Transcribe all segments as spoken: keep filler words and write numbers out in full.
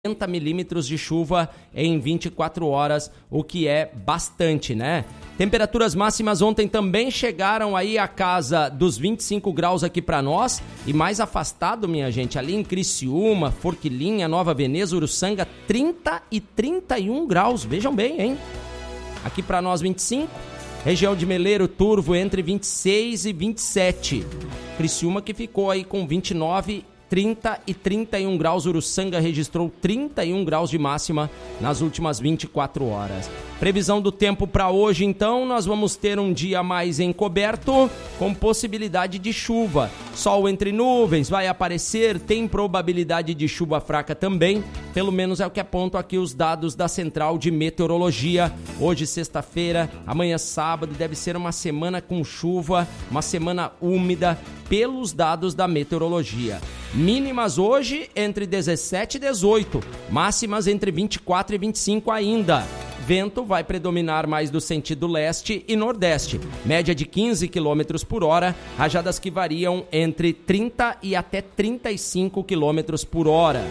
oitenta milímetros de chuva em vinte e quatro horas, o que é bastante, né? Temperaturas máximas ontem também chegaram aí a casa dos vinte e cinco graus aqui para nós e mais afastado, minha gente, ali em Criciúma, Forquilinha, Nova Veneza, Uruçanga, trinta e trinta e um graus, vejam bem, hein? Aqui para nós vinte e cinco, região de Meleiro, Turvo entre vinte e seis e vinte e sete, Criciúma que ficou aí com vinte e nove, trinta e trinta e um graus, Uruçanga registrou trinta e um graus de máxima nas últimas vinte e quatro horas. Previsão do tempo para hoje, então, nós vamos ter um dia mais encoberto, com possibilidade de chuva. Sol entre nuvens vai aparecer, tem probabilidade de chuva fraca também, pelo menos é o que apontam aqui os dados da Central de Meteorologia. Hoje, sexta-feira, amanhã sábado, deve ser uma semana com chuva, uma semana úmida, pelos dados da meteorologia. Mínimas hoje entre dezessete e dezoito, máximas entre vinte e quatro e vinte e cinco ainda. Vento vai predominar mais do sentido leste e nordeste, média de quinze quilômetros por hora, rajadas que variam entre trinta e até trinta e cinco quilômetros por hora.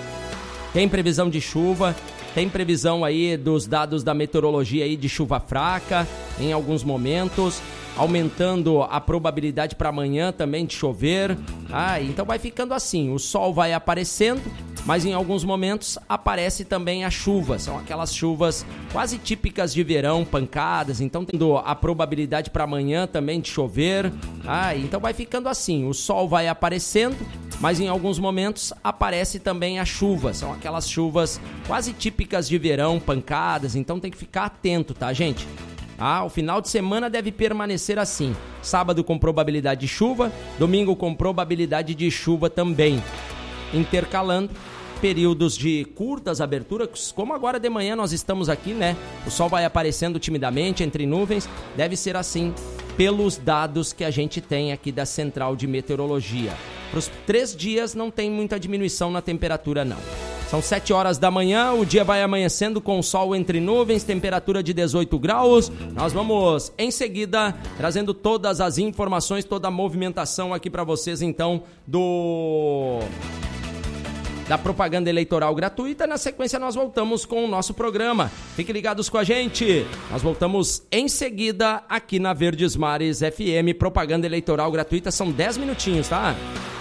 Tem previsão de chuva, tem previsão aí dos dados da meteorologia aí de chuva fraca em alguns momentos, aumentando a probabilidade para amanhã também de chover. Ah, então vai ficando assim, o sol vai aparecendo, mas em alguns momentos aparece também a chuva. São aquelas chuvas quase típicas de verão, pancadas, então tendo a probabilidade para amanhã também de chover. Ah, então vai ficando assim, o sol vai aparecendo, mas em alguns momentos aparece também a chuva. São aquelas chuvas quase típicas de verão, pancadas, então tem que ficar atento, tá, gente? Ah, o final de semana deve permanecer assim. Sábado com probabilidade de chuva, domingo com probabilidade de chuva também. Intercalando períodos de curtas aberturas, como agora de manhã nós estamos aqui, né? O sol vai aparecendo timidamente entre nuvens, deve ser assim pelos dados que a gente tem aqui da Central de Meteorologia. Para os três dias não tem muita diminuição na temperatura, não. São sete horas da manhã, o dia vai amanhecendo com sol entre nuvens, temperatura de dezoito graus. Nós vamos, em seguida, trazendo todas as informações, toda a movimentação aqui para vocês, então, do... da propaganda eleitoral gratuita. Na sequência, nós voltamos com o nosso programa. Fiquem ligados com a gente. Nós voltamos em seguida aqui na Verdes Mares F M. Propaganda eleitoral gratuita, são dez minutinhos, tá?